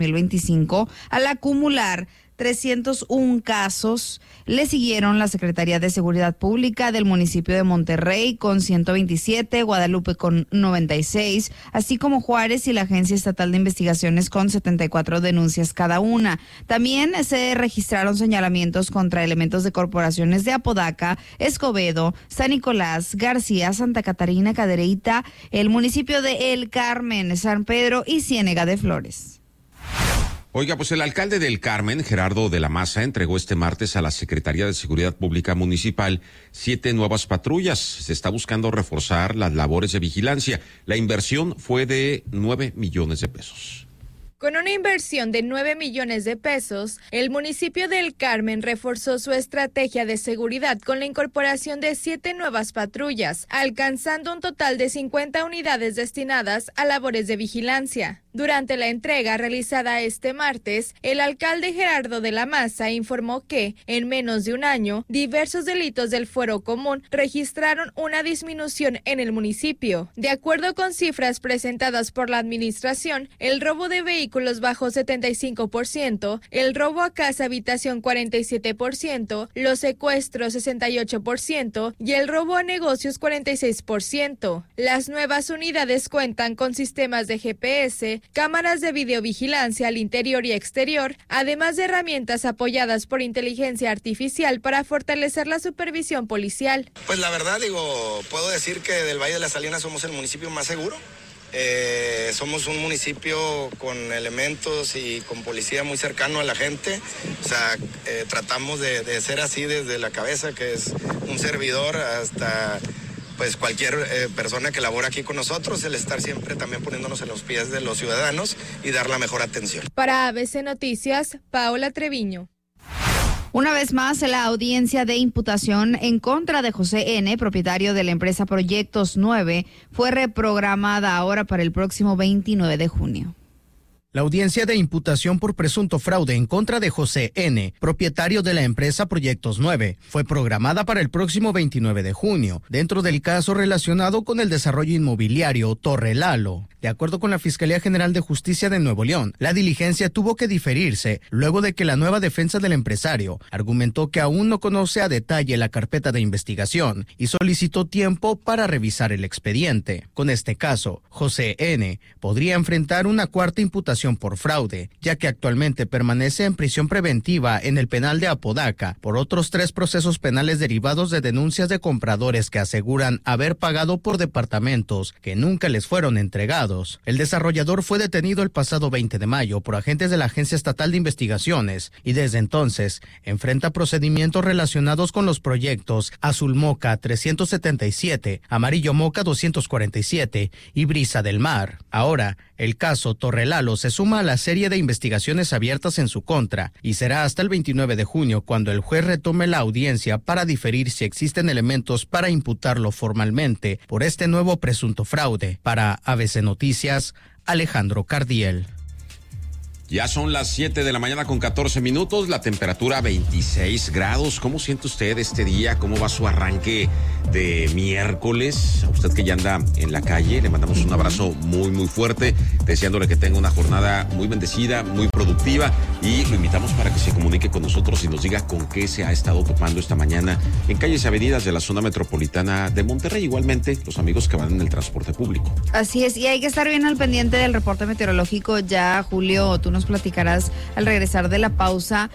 2025, al acumular 301 casos. Le siguieron la Secretaría de Seguridad Pública del municipio de Monterrey con 127, Guadalupe con 96, así como Juárez y la Agencia Estatal de Investigaciones con 74 denuncias cada una. También se registraron señalamientos contra elementos de corporaciones de Apodaca, Escobedo, San Nicolás, García, Santa Catarina, Cadereyta, el municipio de El Carmen, San Pedro y Ciénega de Flores. Oiga, pues el alcalde del Carmen, Gerardo de la Maza, entregó este martes a la Secretaría de Seguridad Pública Municipal 7 nuevas patrullas. Se está buscando reforzar las labores de vigilancia. La inversión fue de 9 millones de pesos. Con una inversión de 9 millones de pesos, el municipio del Carmen reforzó su estrategia de seguridad con la incorporación de 7 nuevas patrullas, alcanzando un total de 50 unidades destinadas a labores de vigilancia. Durante la entrega realizada este martes, el alcalde Gerardo de la Maza informó que, en menos de un año, diversos delitos del fuero común registraron una disminución en el municipio. De acuerdo con cifras presentadas por la administración, el robo de vehículos bajó 75%, el robo a casa habitación 47%, los secuestros 68% y el robo a negocios 46%. Las nuevas unidades cuentan con sistemas de GPS, cámaras de videovigilancia al interior y exterior, además de herramientas apoyadas por inteligencia artificial para fortalecer la supervisión policial. Pues la verdad, puedo decir que del Valle de las Salinas somos el municipio más seguro. Somos un municipio con elementos y con policía muy cercano a la gente. O sea, tratamos de ser así desde la cabeza, que es un servidor, hasta pues cualquier persona que labora aquí con nosotros, el estar siempre también poniéndonos en los pies de los ciudadanos y dar la mejor atención. Para ABC Noticias, Paola Treviño. Una vez más, la audiencia de imputación en contra de José N., propietario de la empresa Proyectos 9, fue reprogramada ahora para el próximo 29 de junio. La audiencia de imputación por presunto fraude en contra de José N., propietario de la empresa Proyectos 9, fue programada para el próximo 29 de junio, dentro del caso relacionado con el desarrollo inmobiliario Torre Lalo. De acuerdo con la Fiscalía General de Justicia de Nuevo León, la diligencia tuvo que diferirse luego de que la nueva defensa del empresario argumentó que aún no conoce a detalle la carpeta de investigación y solicitó tiempo para revisar el expediente. Con este caso, José N. podría enfrentar una cuarta imputación por fraude, ya que actualmente permanece en prisión preventiva en el penal de Apodaca por otros 3 procesos penales derivados de denuncias de compradores que aseguran haber pagado por departamentos que nunca les fueron entregados. El desarrollador fue detenido el pasado 20 de mayo por agentes de la Agencia Estatal de Investigaciones y desde entonces enfrenta procedimientos relacionados con los proyectos Azul Moca 377, Amarillo Moca 247 y Brisa del Mar. Ahora, el caso Torre Lalo se suma a la serie de investigaciones abiertas en su contra y será hasta el 29 de junio cuando el juez retome la audiencia para diferir si existen elementos para imputarlo formalmente por este nuevo presunto fraude. Para ABC Noticias, Alejandro Cardiel. Ya son las 7 de la mañana con 14 minutos, la temperatura 26 grados. ¿Cómo siente usted este día? ¿Cómo va su arranque de miércoles? A usted que ya anda en la calle, le mandamos un abrazo muy, muy fuerte, deseándole que tenga una jornada muy bendecida, muy productiva, y lo invitamos para que se comunique con nosotros y nos diga con qué se ha estado topando esta mañana en calles y avenidas de la zona metropolitana de Monterrey. Igualmente, los amigos que van en el transporte público. Así es, y hay que estar bien al pendiente del reporte meteorológico. Ya, Julio, tú nos platicarás al regresar de la pausa,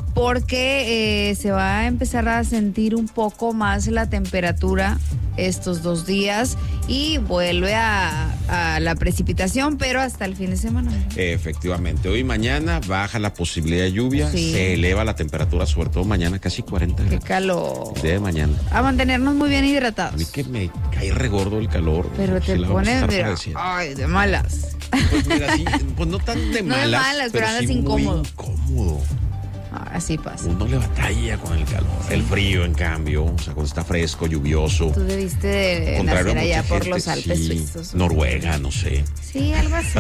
porque se va a empezar a sentir un poco más la temperatura estos 2 días y vuelve a la precipitación, pero hasta el fin de semana. Efectivamente, hoy y mañana baja la posibilidad de lluvia, sí. Se eleva la temperatura, sobre todo mañana casi 40 grados. Qué calor. De mañana. A mantenernos muy bien hidratados. A mí que me cae regordo el calor. Pero te pone, mira, ay, de malas. Pues mira, sí, pues no tan de malas. No de malas, pero andas sí incómodo. Muy incómodo. Así pasa. Uno le batalla con el calor. Sí. El frío, en cambio, o sea, cuando está fresco, lluvioso. Tú debiste de nacer allá por los Alpes suizos. Noruega, no sé. Sí, algo así.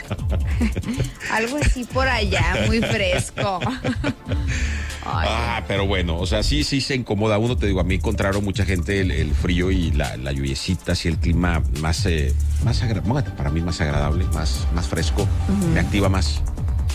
Algo así por allá, muy fresco. Pero bueno, o sea, sí se incomoda uno. Te digo, a mí contrario, mucha gente el frío y la lluviecita, así el clima más agradable, para mí más agradable, más fresco, me activa más.